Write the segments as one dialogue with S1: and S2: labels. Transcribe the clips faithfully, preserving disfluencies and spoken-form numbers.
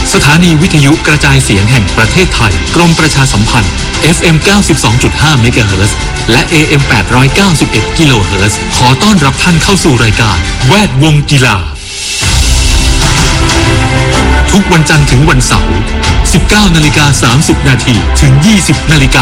S1: สถานีวิทยุกระจายเสียงแห่งประเทศไทยกรมประชาสัมพันธ์ เอฟ เอ็ม เก้าสิบสองจุดห้า เมกะเฮิรตซ์และ เอ เอ็ม แปดร้อยเก้าสิบเอ็ด กิโลเฮิรตซ์ขอต้อนรับท่านเข้าสู่รายการแวดวงกีฬาทุกวันจันทร์ถึงวันเสาร์ สิบเก้านาฬิกาสามสิบนาทีถึง ยี่สิบนาฬิกา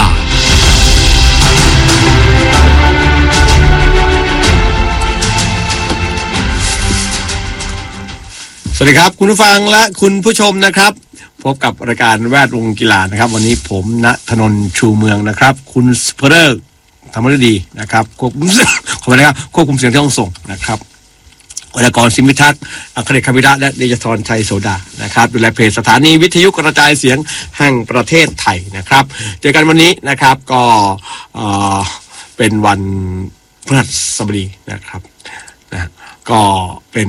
S2: สวัสดีครับคุณผู้ฟังและคุณผู้ชมนะครับพบกับรายการแวดวงกีฬานะครับวันนี้ผมณธนนท์ชูเมืองนะครับคุณสเปอร์ธรรมฤดีนะครับควบคุมขอไปนะครับควบคุมเสียงที่ห้องส่งนะครับวรรณกรสิมิทักษ์อัครเดชคำวิระและเดชธรชัยโสดานะครับดูแลเพจสถานีวิทยุกระจายเสียงแห่งประเทศไทยนะครับเจอกันวันนี้นะครับก็เอ่อเป็นวันพฤหัสบดีนะครับนะก็เป็น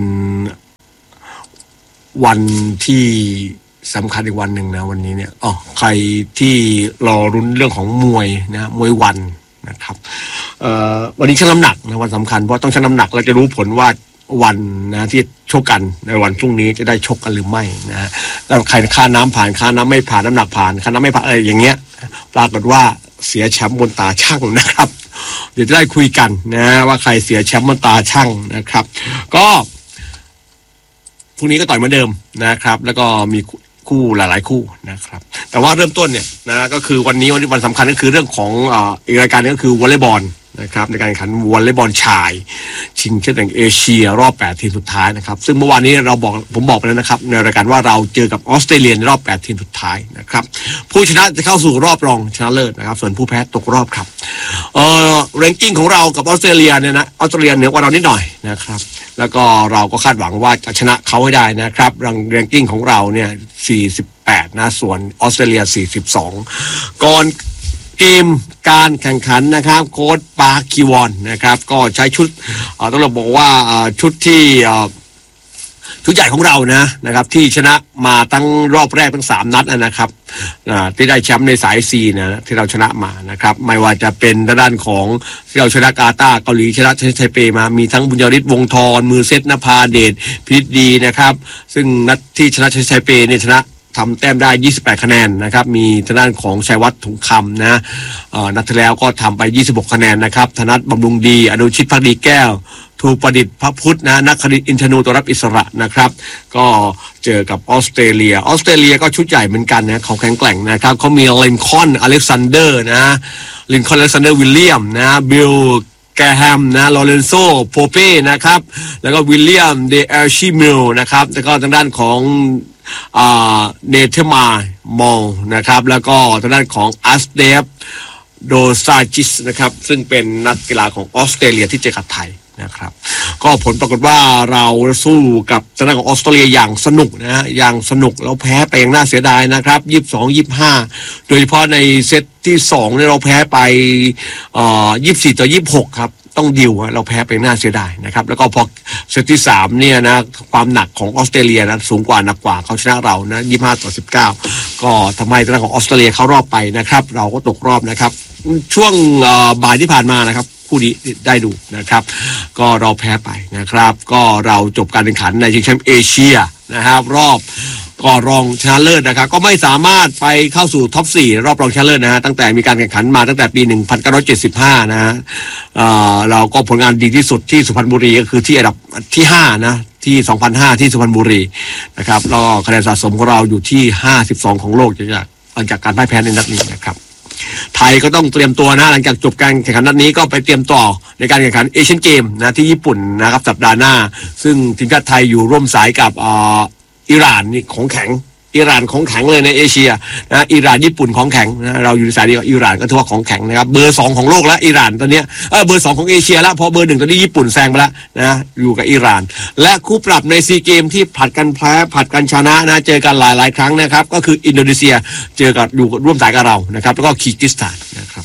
S2: วันที่สำคัญอีกวันหนึ่งนะวันนี้เนี่ยอ๋อใครที่รอรุ้นเรื่องของมวยนะมวยวันนะครับเอ่อวันนี้ชั่งน้ำหนักนะวันสำคัญเพราะต้องชั่งน้ำหนักแล้วจะรู้ผลว่าวันนะที่ชกกันในวันพรุ่งนี้จะได้ชกกันหรือไม่นะแล้วใครค่าน้ำผ่านค่าน้ำไม่ผ่านน้ำหนักผ่านค่าน้ำไม่ผ่านอะไรอย่างเงี้ยปรากฏว่าเสียแชมป์บนตาช่างนะครับเดี๋ยวจะได้คุยกันนะว่าใครเสียแชมป์บนตาช่างนะครับก็พรุ่งนี้ก็ต่อยเหมือนเดิมนะครับแล้วก็มีคู่หลายๆคู่นะครับแต่ว่าเริ่มต้นเนี่ยนะก็คือวันนี้วันวันสำคัญก็คือเรื่องของอ่าอีกรายการนึงก็คือวอลเลย์บอลนะครับในการแข่งขันวอลเลย์บอลชายชิงแชมป์แห่งเอเชียรอบแปดทีมสุดท้ายนะครับซึ่งเมื่อวานนี้เราบอกผมบอกไปแล้วนะครับในรายการว่าเราเจอกับออสเตรเลียในรอบแปดทีมสุดท้ายนะครับผู้ชนะจะเข้าสู่รอบรองชนะเลิศนะครับส่วนผู้แพ้ตกรอบครับเอ่อแรงกิ้งของเรากับออสเตรเลียเนี่ยนะออสเตรเลียเหนือกว่าเรานิดหน่อยนะครับแล้วก็เราก็คาดหวังว่าจะชนะเขาให้ได้นะครับรังแรงกิ้งของเราเนี่ยสี่สิบแปดนะส่วนออสเตรเลียสี่สิบสองก่อนเกมการแข่งขันนะครับโค้ชปาร์คคีวอนนะครับก็ใช้ชุดต้องบอกว่าชุดที่ชุดใหญ่ของเรานะนะครับที่ชนะมาตั้งรอบแรกทั้งสามนัดนะครับที่ได้แชมป์ในสาย C นะที่เราชนะมานะครับไม่ว่าจะเป็นด้านของที่เราชนะกาตาร์เกาหลีชนะไทเปมามีทั้งบุญยฤทธิ์วงศ์ธรมือเซตนภาเดชพินิจดีนะครับซึ่งนัดที่ชนะไทเปเนี่ยชนะทำแต้มได้ยี่สิบแปดคะแนนนะครับมีทางด้านของชัยวัฒน์ถุงคำนะนัดที่แล้วก็ทำไปยี่สิบหกคะแนนนะครับธนัทบำรุงดีอนุชิตภักดีแก้วทูประดิษฐ์พระพุทธนะนักคณิตอินทนูตัวรับอิสระนะครับก็เจอกับออสเตรเลียออสเตรเลียก็ชุดใหญ่เหมือนกันนะเขาแข็งแกร่งนะครับเขามีลินคอล์นอเล็กซานเดอร์นะลินคอล์นอเล็กซานเดอร์วิลเลียมนะบิลแกแฮมนะลอเรนโซโปเป้นะครับแล้วก็วิลเลียมเดเอลชิมิลนะครับแล้วก็ทางด้านของอ่าเนเธอร์มามอลนะครับแล้วก็ทางด้านของอัสเดฟโดซาจิสนะครับซึ่งเป็นนักกีฬาของออสเตรเลียที่เจอกับไทยนะครับก็ผลปรากฏว่าเราสู้กับทางด้านของออสเตรเลียอย่างสนุกนะอย่างสนุกแล้วแพ้ไปอย่างน่าเสียดายนะครับยี่สิบสอง ยี่สิบห้าโดยเฉพาะในเซตที่สองเนี่ยเราแพ้ไปเอ่อยี่สิบสี่ต่อยี่สิบหกครับต้องดิวเราแพ้ไปน่าเสียดายนะครับแล้วก็พอเซตที่สามเนี่ยนะความหนักของออสเตรเลียนะสูงกว่าหนักกว่าเขาชนะเรานะยี่สิบห้าต่อสิบเก้าก็ทำให้ทางด้านของออสเตรเลียเข้ารอบไปนะครับเราก็ตกรอบนะครับช่วงบ่ายที่ผ่านมานะครับคู่นี้ได้ดูนะครับก็เราแพ้ไปนะครับก็เราจบการแข่งขันในชิงแชมป์เอเชียนะครับรอบก่อรองชนะเลิศนะครับก็ไม่สามารถไปเข้าสู่ท็อปสี่รอบรองชนะเลิศนะฮะตั้งแต่มีการแข่งขันมาตั้งแต่ปีหนึ่งพันเก้าร้อยเจ็ดสิบห้านะฮะเอ่อเราก็ผลงานดีที่สุดที่สุพรรณบุรีก็คือที่อันดับที่ห้านะที่สองพันห้าที่สุพรรณบุรีนะครับแล้วก็คะแนนสะสมของเราอยู่ที่ห้าสิบสองของโลกจากหลังจากการพ่ายแพ้ในนัดนี้นะครับไทยก็ต้องเตรียมตัวนะหลังจากจบการแข่งขันนัดนี้ก็ไปเตรียมต่อในการแข่งขันเอเชียนเกมนะที่ญี่ปุ่นนะครับสัปดาห์หน้าซึ่งทีมชาติไทยอยู่ร่วมสายกับอ่าอิหร่านนี่ของแข็งอิหร่านของแข็งเลยในเอเชียนะอิหร่านญี่ปุ่นของแข็งนะเราอยู่ในสายเดียวกับอิหร่านก็ถือว่าของแข็งนะครับเบอร์สองของโลกแล้วอิหร่านตอนนี้เออเบอร์สองของเอเชียแล้วพอเบอร์หนึ่งตอนนี้ญี่ปุ่นแซงไปแล้วนะอยู่กับอิหร่านและคู่ปรับในซีเกมที่ผัดกันแพ้ผัดกันชนะนะเจอกันหลายๆครั้งนะครับก็คืออินโดนีเซียเจอกับอยู่ร่วมสายกับเรานะครับแล้วก็คีร์กิสถานนะครับ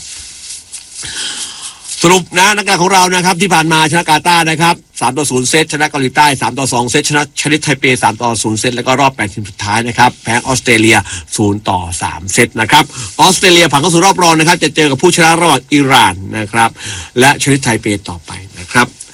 S2: สรุปนะนักกีฬาของเรานะครับที่ผ่านมาชนะกาตาร์นะครับสามต่อศูนย์เซตชนะเกาหลีใต้สามต่อสองเซตชนะชนิดไทเปสามต่อศูนย์เซตแล้วก็รอบแปดทีมสุดท้ายนะครับแพ้ออสเตรเลียศูนย์ต่อสามเซตนะครับออสเตรเลียผ่านเข้าสู่รอบรองนะครับจะเจอกับผู้ชนะระหว่างอิหร่านนะครับและชนิดไทเปต่อไปนะครับ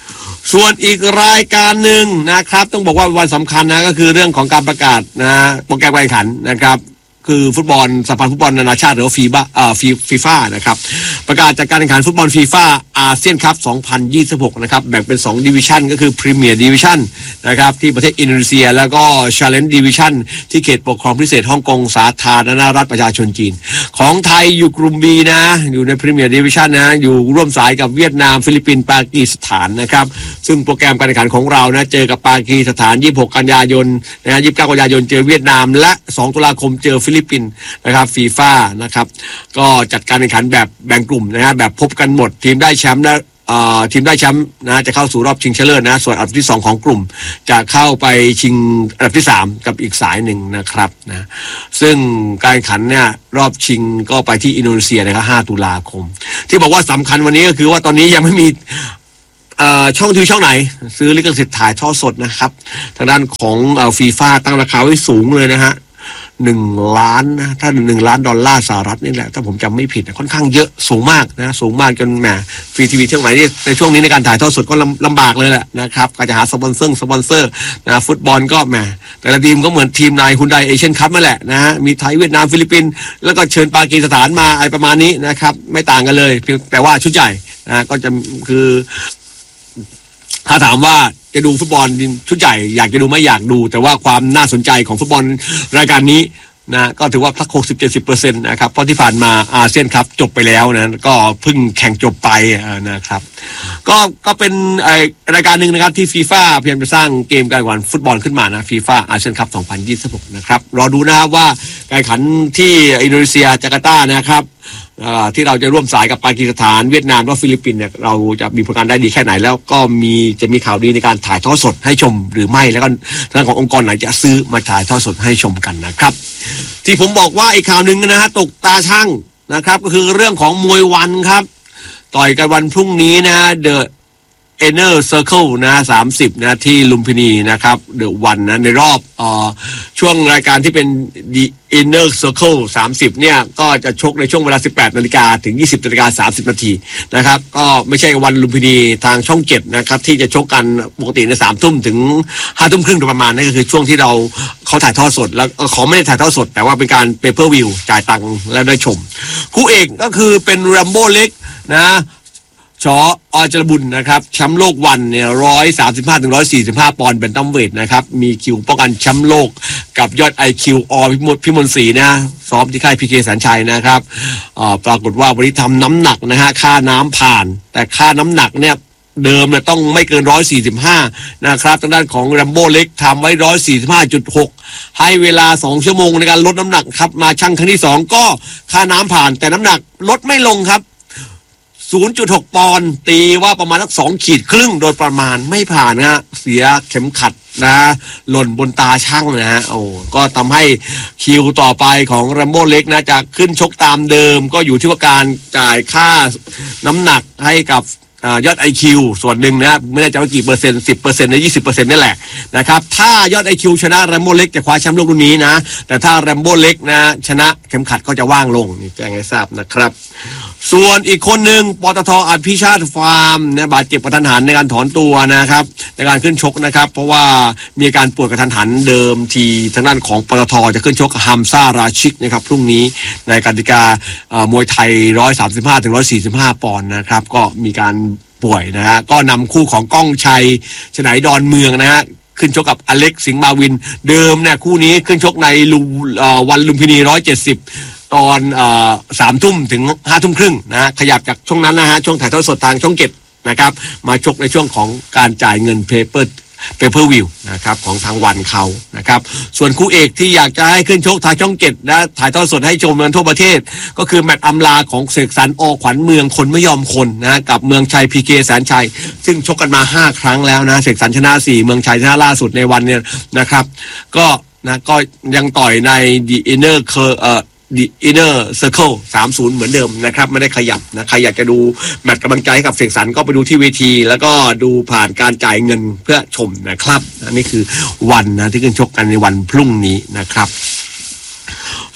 S2: ส่วนอีกรายการหนึ่งนะครับต้องบอกว่าวันสำคัญนะก็คือเรื่องของการประกาศนะโปรแกรมการแข่งขันนะครับคือฟุตบอลสหพันธ์ฟุตบอลนานาชาติหรือว่าฟีบ้าอ่าฟีฟีฟ่านะครับประกาศจากการแข่งขันฟุตบอลฟีฟ่าอาเซียนคัพสองพันยี่สิบหกนะครับแบ่งเป็นสองดิวิชั่นก็คือพรีเมียร์ดิวิชั่นนะครับที่ประเทศอินโดนีเซียแล้วก็ชาเลนจ์ดิวิชั่นที่เขตปกครองพิเศษฮ่องกงสาธารณรัฐประชาชนจีนของไทยอยู่กลุ่ม B นะอยู่ในพรีเมียร์ดิวิชั่นนะอยู่ร่วมสายกับเวียดนามฟิลิปปินส์ปากีสถานนะครับซึ่งโปรแกรมการแข่งขันของเรานะเจอกับปากีสถานยี่สิบหกกันยายนนะฮะยี่สิบเก้ากันยายนเจอเวียดนามและสองตุลาคมเจอฟิลิปปินส์นะครับฟีฟ่านะครับก็จัดการแข่งขันแบบแบ่งกลุ่มนะฮะแบบพบกันหมดทีมได้แชมป์นะทีมได้แชมป์นะจะเข้าสู่รอบชิงชนะเลิศนะส่วนอันดับที่สองของกลุ่มจะเข้าไปชิงอันดับที่สามกับอีกสายหนึ่งนะครับนะซึ่งการแข่งขันเนี่ยรอบชิงก็ไปที่อินโดนีเซียนะครับห้าตุลาคมที่บอกว่าสำคัญวันนี้ก็คือว่าตอนนี้ยังไม่มีช่องทีวีช่องไหนซื้อลิขสิทธิ์ถ่ายทอดสดนะครับทางด้านของฟีฟ่าตั้งราคาไว้สูงเลยนะฮะหนึ่งล้านนะถ้าหนึ่งล้านดอลลาร์สหรัฐนี่แหละถ้าผมจำไม่ผิดค่อนข้างเยอะสูงมากนะสูงมากจนแหมฟรีทีวีช่องไหนนี่ในช่วงนี้ในการถ่ายทอดสดก็ลำบากเลยแหละนะครับก็จะหาสปอนเซอร์สปอนเซอร์นะฟุตบอลก็แหมแต่ละทีมก็เหมือนทีมนายฮุนไดเอเชียนคัพนั่นแหละนะฮะมีไทยเวียดนามฟิลิปปินส์แล้วก็เชิญปากีสถานมาอะไรประมาณนี้นะครับไม่ต่างกันเลยแต่ว่าชุดใหญ่นะก็จะคือถ้าถามว่าจะดูฟุตบอลชุดใหญ่อยากจะดูไม่อยากดูแต่ว่าความน่าสนใจของฟุตบอลรายการนี้นะก็ถือว่าพักหกสิบเจ็ดสิบเปอร์เซ็นต์นะครับเพราะที่ผ่านมาอาเซียนคัพจบไปแล้วนะก็เพิ่งแข่งจบไปนะครับก็ก็เป็นรายการหนึ่งนะครับที่ฟีฟ่าพยายามจะสร้างเกมการแข่งขันฟุตบอลขึ้นมานะฟีฟ่าอาเซียนคัพสองพันยี่สิบหกนะครับรอดูนะครับว่าการแข่งขันที่อินโดนีเซียจาการ์ตานะครับที่เราจะร่วมสายกับปากีสถานเวียดนามและฟิลิปปินส์เนี่ยเราจะมีผลงานได้ดีแค่ไหนแล้วก็มีจะมีข่าวดีในการถ่ายทอดสดให้ชมหรือไม่แล้วก็ทางขององค์กรไหนจะซื้อมาถ่ายทอดสดให้ชมกันนะครับที่ผมบอกว่าอีกข่าวหนึ่งนะฮะตกตาช่างนะครับก็คือเรื่องของมวยวันครับต่อยกันวันพรุ่งนี้นะเดอะInner Circle นะสามสิบนะที่ลุมพินีนะครับเดอะวันนะในรอบเอ่อช่วงรายการที่เป็น The Inner Circle สามสิบเนี่ยก็จะชกในช่วงเวลา สิบแปดนาฬิกา ถึง ยี่สิบนาฬิกาสามสิบนาทีนะครับก็ไม่ใช่วันลุมพินีทางช่องเจ็ดนะครับที่จะชกกันปกติใน สามทุ่มถึง ห้าทุ่มครึ่งโดยประมาณนั่นก็คือช่วงที่เราเขาถ่ายทอดสดแล้วเขาไม่ได้ถ่ายทอดสดแต่ว่าเป็นการ Pay Per View จ่ายตังค์แล้วได้ชมคู่เอกก็คือเป็นแรมโบ้เล็กนะชออจรบุญนะครับแชมป์โลกวันเนี่ยร้อยสามสิบห้าถึงร้อยสี่สิบห้าปอนด์เป็นตัมเวทนะครับมีคิวป้องกันแชมป์โลกกับยอด ไอ คิว อพิมลศรีนะซ้อมที่ค่ายพีเคแสนชัยนะครับปรากฏว่าวันนี้ทำน้ำหนักนะฮะค่าน้ำผ่านแต่ค่าน้ำหนักเนี่ยเดิมเนี่ยต้องไม่เกินร้อยสี่สิบห้านะครับทางด้านของแรมโบ้เล็กทำไว้ร้อยสี่สิบห้าจุดหกให้เวลาสองชั่วโมงในการลดน้ำหนักครับมาชั่งครั้งที่สองก็ค่าน้ำผ่านแต่น้ำหนักลดไม่ลงครับศูนย์จุดหก ปอนด์ตีว่าประมาณสักสองขีดครึ่งโดยประมาณไม่ผ่านนะฮะเสียเข็มขัดนะหล่นบนตาช่างนะฮะโอ้ก็ทำให้คิวต่อไปของแรมโบ้เล็กนะจะขึ้นชกตามเดิมก็อยู่ที่ว่าการจ่ายค่าน้ำหนักให้กับยอด ไอ คิว ส่วนหนึ่งนะไม่แน่ใจว่ากี่เปอร์เซ็นต์ สิบเปอร์เซ็นต์หรือ ยี่สิบเปอร์เซ็นต์ นี่แหละนะครับถ้ายอด ไอ คิว ชนะแรมโบ้เล็กจะคว้าแชมป์โลกรุ่นนี้นะแต่ถ้าแรมโบ้เล็กนะชนะเข็มขัดก็จะว่างลงนี่แจ้งให้ทราบนะครับส่วนอีกคนหนึ่งปตท.อภิชาติฟาร์มนะบาดเจ็บกระทันหันในการถอนตัวนะครับในการขึ้นชกนะครับเพราะว่ามีอาการปวดกระทันหันเดิมทีทางด้านของปตท.จะขึ้นชกฮัมซาราชิกนะครับพรุ่งนี้ในกติกามวยไทยหนึ่งร้อยสามสิบห้าถึงหนึ่งร้อยสี่สิบห้าปอนด์นะครับก็มีการป่วยนะฮะก็นำคู่ของก้องชัยฉนายดอนเมืองนะฮะขึ้นชกกับอเล็กสิงห์มาวินเดิมเนี่ยคู่นี้ขึ้นชกในวันลุมพินีหนึ่งร้อยเจ็ดสิบตอนสามทุ่มถึงห้าทุ่มครึ่งนะขยับจากช่วงนั้นนะฮะช่วงถ่ายทอดสดทางช่องเจ็ดนะครับมาชกในช่วงของการจ่ายเงินเพเปอร์เปเปอร์วิวนะครับของทางวันเขานะครับส่วนคู่เอกที่อยากจะให้ขึ้นชกทางช่องเจ็ดนะถ่ายทอดสดให้ชมกันทั่วประเทศก็คือแมตช์อำลาของเสกสรร อ.ขวัญเมืองคนไม่ยอมคนนะกับเมืองชัยพีเคแสนชัยซึ่งชกกันมาห้าครั้งแล้วนะเสกสรรชนะสี่เมืองชัยชนะล่าสุดในวันเนี่ยนะครับก็นะก็ยังต่อยใน The Inner เอ่อThe Inner Circle สามสิบเหมือนเดิมนะครับไม่ได้ขยับนะใครอยากจะดูแมตช์กำลังใจให้กับเสกสรรก็ไปดูที่เวทีแล้วก็ดูผ่านการจ่ายเงินเพื่อชมนะครับนี่คือวันนะที่ขึ้นชกกันในวันพรุ่งนี้นะครับ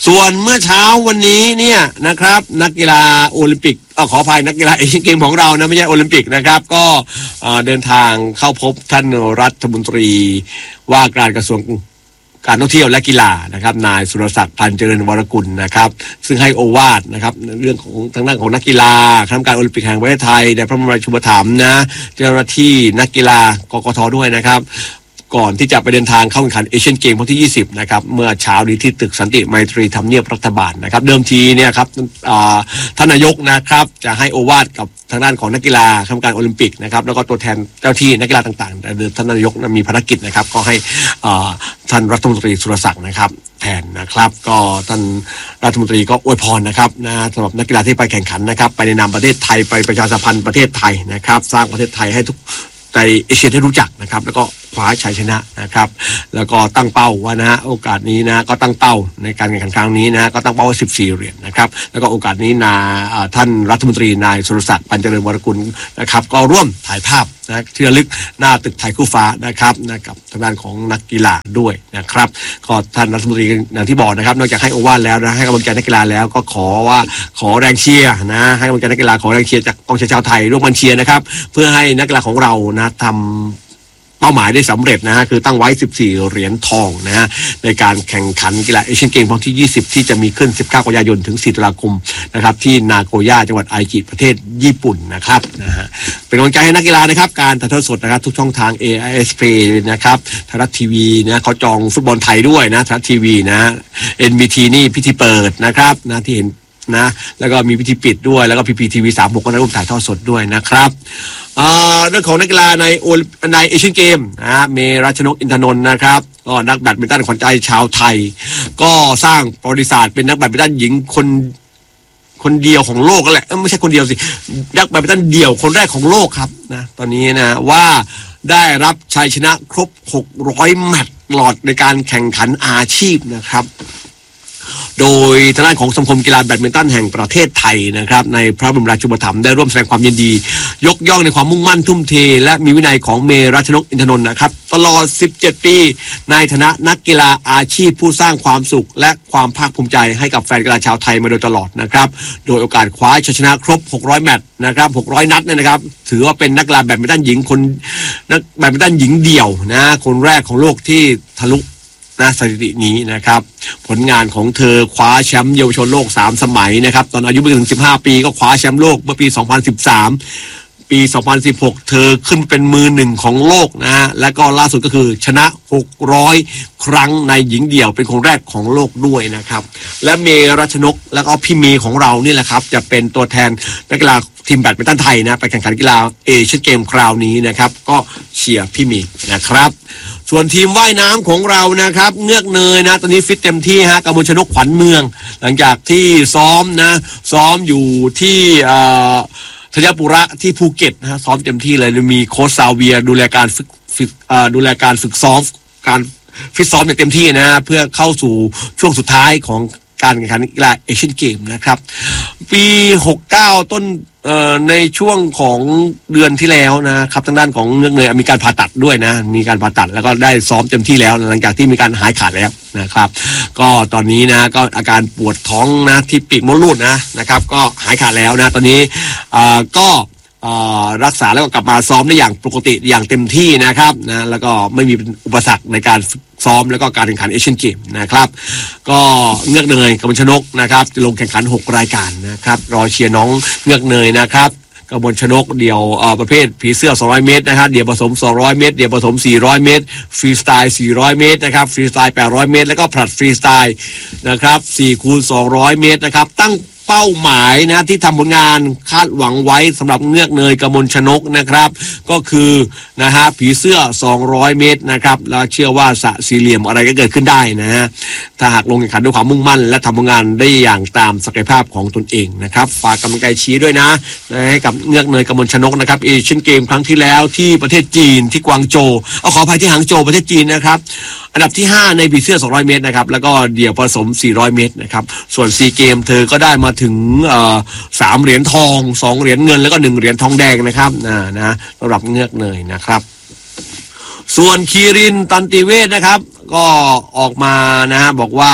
S2: ส่วนเมื่อเช้าวันนี้เนี่ยนะครับนักกีฬาโอลิมปิกเอ่อขออภัยนักกีฬาเอเชียนเกมของเรานะไม่ใช่โอลิมปิกนะครับก็เดินทางเข้าพบท่านรัฐมนตรีว่าการกระทรวงการท่องเที่ยวและกีฬานะครับนายสุรศักดิ์พันธ์เจริญวรกุลนะครับซึ่งให้โอวาทนะครับเรื่องของทางด้านของนักกีฬาคณะกรรมการโอลิมปิกแห่งประเทศไทยในพระบรมราชูปถัมภ์นะเจ้าหน้าที่นักกีฬากกท.ด้วยนะครับก่อนที่จะไปเดินทางเข้าแข่งขันเอเชียนเกมครั้งที่ยี่สิบนะครับเมื่อเช้านี้ที่ตึกสันติไมตรีทำเนียบรัฐบาลนะครับเดิมทีเนี่ยครับท่านนายกนะครับจะให้โอวาทกับทางด้านของนักกีฬาคณะกรรมการโอลิมปิกนะครับแล้วก็ตัวแทนเจ้าที่นักกีฬาต่างๆแต่เดิมท่านนายกมีภารกิจนะครับก็ให้ท่านรัฐมนตรีสุรศักดิ์นะครับแทนนะครับก็ท่านรัฐมนตรีก็อวยพรนะครับนะสำหรับนักกีฬาที่ไปแข่งขันนะครับไปในนามประเทศไทยไปประชาสัมพันธ์ประเทศไทยนะครับสร้างประเทศไทยให้ทุกในเอเชียได้รู้จักนะครับแล้วก็คว้าชัยชนะนะครับแล้วก็ตั้งเป้าว่านะฮะโอกาสนี้นะก็ตั้งเป้าในการแข่งขันครั้งนี้นะก็ตั้งเป้าว่าสิบสี่เหรียญนะครับแล้วก็โอกาสนี้นาท่านรัฐมนตรีนายสุรศักดิ์พันธ์เจริญวรกุลนะครับก็ร่วมถ่ายภาพนะที่ระลึกหน้าตึกไทยคู่ฟ้านะครับนะกับทางด้านของนักกีฬาด้วยนะครับก็ท่านรัฐมนตรีอย่างที่บอกนะครับนอกจากให้โอวาทแล้วนะให้กำลังใจนักกีฬาแล้วก็ขอว่าขอแรงเชียร์นะให้กำลังใจนักกีฬาขอแรงเชียร์จากกองเชียร์ชาวไทยร่วมกันเชียร์นะครับเพื่อให้นักกีฬาของเรานะทำเป้าหมายได้สำเร็จนะฮะคือตั้งไว้สิบสี่เหรียญทองนะฮะในการแข่งขันกีฬาเอเชียนเกมครั้งที่ยี่สิบที่จะมีขึ้นสิบเก้ากันยายนถึงสี่ตุลาคมนะครับที่นาโกย่าจังหวัดไอจิประเทศญี่ปุ่นนะครับนะฮะเป็นกำลังใจให้นักกีฬานะครับการถ่ายทอดสดนะครับทุกช่องทาง เอ ไอ เอส Play นะครับไทยรัฐทีวีนะเขาจองฟุตบอลไทยด้วยนะไทยรัฐทีวีนะ เอ็น บี ที นี่พิธีเปิดนะครับนะที่เห็นนะแล้วก็มีพิธีปิดด้วยแล้วก็ พี พี ที วี สามสิบหกก็ได้ร่วมถ่ายทอดสดด้วยนะครับเรื่องของนักกีฬาในโอในเอเชียนเกมนะเมรัชนกอินทนนท์นะครับก็นักแบดมินตันขวัญใจชาวไทยก็สร้างประวัติศาสตร์เป็นนักแบดมินตันหญิงคนคนเดียวของโลกก็แหละไม่ใช่คนเดียวสินักแบดมินตันเดี่ยวคนแรกของโลกครับนะตอนนี้นะว่าได้รับชัยชนะครบหกร้อยแมตช์ตลอดในการแข่งขันอาชีพนะครับโดยทางด้านของสมาคมกีฬาแบดมินตันแห่งประเทศไทยนะครับในพระบรมราชูปถัมภ์ได้ร่วมแสดงความยินดียกย่องในความมุ่งมั่นทุ่มเทและมีวินัยของเมรัชนกอินทนนท์นะครับตลอดสิบเจ็ดปีในฐานะนักกีฬาอาชีพผู้สร้างความสุขและความภาคภูมิใจให้กับแฟนกีฬาชาวไทยมาโดยตลอดนะครับโดยโอกาสคว้าชัยชนะครบหกร้อยแมตช์นะครับหกร้อยนัดเนี่ยนะครับถือว่าเป็นนักกีฬาแบดมินตันหญิงคนนักแบดมินตันหญิงเดี่ยวนะคนแรกของโลกที่ทะลุนะสถิตินี้นะครับผลงานของเธอคว้าแชมป์เยาวชนโลกสามสมัยนะครับตอนอายุไม่ถึงสิบห้าปีก็คว้าแชมป์โลกเมื่อปีสองพันสิบสามปีสองพันสิบหกเธอขึ้นเป็นมือหนึ่งของโลกนะฮะและก็ล่าสุดก็คือชนะหกร้อยครั้งในหญิงเดี่ยวเป็นคนแรกของโลกด้วยนะครับและเมรัชนกแล้วก็พี่เมย์ของเรานี่แหละครับจะเป็นตัวแทนนักกีฬาทีมแบดมินตันไทยนะไปแข่งขันกีฬาเอเชียนเกมคราวนี้นะครับก็เชียร์พี่เมย์นะครับส่วนทีมว่ายน้ำของเรานะครับเงือกเนยนะตอนนี้ฟิตเต็มที่ฮะกมลชนกขวัญเมืองหลังจากที่ซ้อมนะซ้อมอยู่ที่ธัญปุระที่ภูเก็ตนะฮะซ้อมเต็มที่เลยมีโค้ชซาเวียดูแลการฝึกฝึกดูแลการฝึกซ้อมการฟิตซ้อมอย่างเต็มที่นะเพื่อเข้าสู่ช่วงสุดท้ายของการแข่งขันกีฬาเอเชียนเกมนะครับปีหกเก้าต้นในช่วงของเดือนที่แล้วนะครับทางด้านของเงือกเนยมีการผ่าตัดด้วยนะมีการผ่าตัดแล้วก็ได้ซ้อมเต็มที่แล้วหลังจากที่มีการหายขาดแล้วนะครับก็ตอนนี้นะก็อาการปวดท้องนะที่ปีกมดลูกนะนะครับก็หายขาดแล้วนะตอนนี้ก็รักษาแล้วก็กลับมาซ้อมได้อย่างปกติอย่างเต็มที่นะครับนะแล้วก็ไม่มีอุปสรรคในการซ้อมแล้วก็การแข่งขันเอเชียนเกมนะครับก็เงือกเนยกมลชนกนะครับจะลงแข่งขันหกรายการนะครับรอเชียร์น้องเงือกเนยนะครับกมลชนกเดี่ยวประเภทผีเสื้อสองร้อยเมตรนะครับเดี่ยวผสมสองร้อยเมตรเดี่ยวผสมสี่ร้อยเมตรฟรีสไตล์สี่ร้อยเมตรนะครับฟรีสไตล์แปดร้อยเมตรแล้วก็ผลัดฟรีสไตล์นะครับสี่คูณสองร้อยเมตรนะครับตั้งเป้าหมายนะที่ทำผลงานคาดหวังไว้สำหรับเงือกเนยกมลชนกนะครับก็คือนะฮะผีเสื้อสองร้อยเมตรนะครับแล้วเชื่อว่าสะสี่เหลี่ยมอะไรก็เกิดขึ้นได้นะฮะถ้าหากลงแข่งขันด้วยความมุ่งมั่นและทำผลงานได้อย่างตามศักยภาพของตนเองนะครับฝากกำลังใจชี้ด้วยนะให้กับเงือกเนยกมลชนกนะครับเอเชียนเกมครั้งที่แล้วที่ประเทศจีนที่กวางโจวเอาขออภัยที่หางโจวประเทศจีนนะครับอันดับที่ห้าในผีเสื้อสองร้อยเมตรนะครับแล้วก็เดี่ยวผสมสี่ร้อยเมตรนะครับส่วนซีเกมเธอก็ได้มาถึงเอ่อสามเหรียญทองสองเหรียญเงินแล้วก็หนึ่งเหรียญทองแดงนะครับนะนะสำหรับเงือกเนยนะครับส่วนคีรินตันติเวชนะครับก็ออกมานะฮะบอกว่า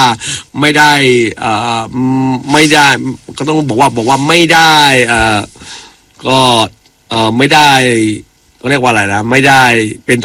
S2: ไม่ได้เอ่อไม่ได้ก็ต้องบอกว่าบอกว่าไม่ได้เอ่อก็เอ่อไม่ได้ก็เรียกว่าอะไรนะไม่ได้เป็น